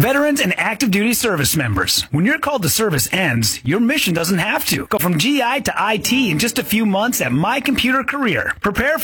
Veterans and active duty service members, when your call to service ends, your mission doesn't have to. Go from GI to IT in just a few months at My Computer Career. Prepare